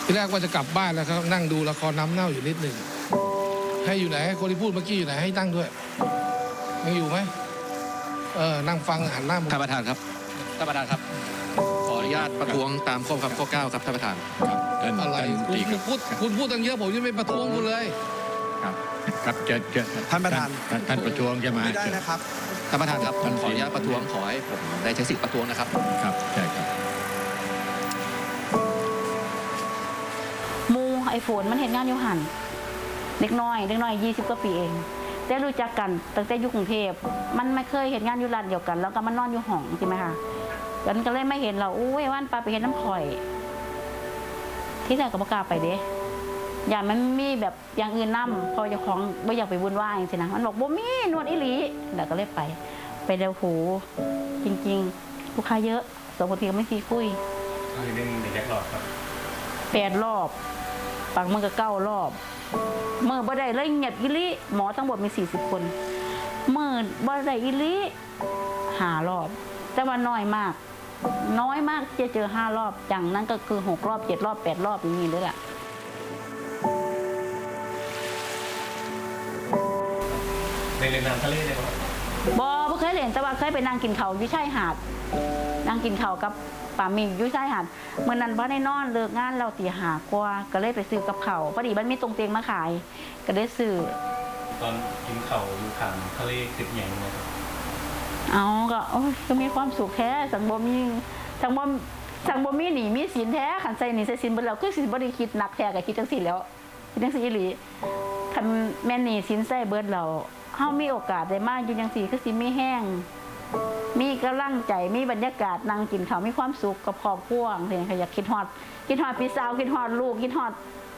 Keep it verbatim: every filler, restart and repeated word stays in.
ทีแรกว่าจะกลับบ้านแล้วครับนั่งดูละครน้ำเน่าอยู่นิดหนึ่งให้อยู่ไหนให้คนที่พูดเมื่อกี้อยู่ไหนให้นั่งด้วยยังอยู่ไหมเออนั่งฟังหันหน้าท่านประธานครับท่านประธานครับขออนุญาตประท้วงตามข้อบังคับข้อเก้าครับท่านประธานครับอะไรคุณพูดคุณพูดตั้งเยอะผมยังไม่ประท้วงคุณเลยครับครับเจอเจอท่านประธานท่านประท้วงใช่ไหมไม่ได้นะครับท่านประธานครับขออนุญาตประท้วงขอให้ผมได้ใช้สิทธิประท้วงนะครับครับใช่ครับมูไอโฟนมันเห็นงานอยู่หันเด็กน้อยเด็กน้อยยี่สิบกว่าปีเองแต่รู้จักกันตั้งแต่อยู่กรุงเทพมันไม่เคยเห็นงานอยู่ร้านเดียวกันแล้วก็มันนอนอยู่ห้องใช่ไหมคะกันก็เลยไม่เห็นเราอุ้ยวันปลาไปเห็นน้ำข่อยที่ไหนกับปากาไปเด้อย่างมันมีแบบอย่างอื่นนั่มพอจะของไม่อยากไปวุ่นวายสินะมันบอกบ่มีนวดอิลีแล้วก็เลยไปไปเดาหูจริงๆลูกค้าเยอะสองคนทีก็ไม่ทีคุยเรื่องเด็กหลอดครับแปดรอบปักมันก็เก้ารอบเมื่อบ่ได้เลยเงียบอิลีหมอทั้งหมดมีสี่สิบคนเมื่อบ่ได้อิลีหารอบแต่ว่าน้อยมากน้อยมากจะเจอห้ารอบจังนั้นก็คือหกรอบเจ็ดรอบแปดรอบอย่างนี้เลยล่ะในเรือนน้ำทะเลเลยครับบอไม่เคยเล่นแต่ว่าเคยไปนั่งกินเขาอยู่ชายหาดนั่งกินเขากับป่ามีอยู่ชายหาดเมื่อนั้นพอได้นอนเลิกงานเราตีหากว่าก็เลยไปซื้อกับเขาพอดีมันมีตรงเตียงมาขายก็ได้ซื้อตอนกินเขาอยู่ทางทะเลติดแยงเลยครับเอาก็โอ้ยก็มีความสุขแท้สังบ่มีสังบ่สังบ่มีหนีมีสินแท้ขันใจหนีใส่สินบนเราคือสินบริคิดหนักแท้กับคิดจังสิแล้วคิดจังสิอีหลีทำแม่หนีสินใส่เบิดเราเฮามีโอกาสได้มาอยู่จังสี่คือสิมีแห้งมีกำลังใจมีบรรยากาศนั่งกินข้าวมีความสุขกับครอบครัวเลยค่ะอยากคิดฮอดคิดฮอดพี่สาวคิดฮอดลูกคิดฮอด